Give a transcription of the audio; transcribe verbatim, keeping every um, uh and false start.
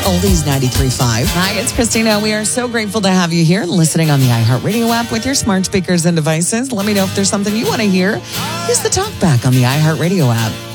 Oldies ninety-three point five. Hi, it's Christina. We are so grateful to have you here listening on the iHeartRadio app with your smart speakers and devices. Let me know if there's something you want to hear. Use the talkback on the iHeartRadio app.